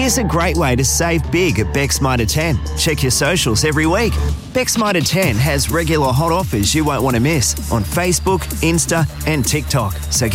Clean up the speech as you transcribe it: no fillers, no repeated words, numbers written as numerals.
Here's a great way to save big at Beck's Mitre 10. Check your socials every week. Beck's Mitre 10 has regular hot offers you won't want to miss on Facebook, Insta and TikTok. So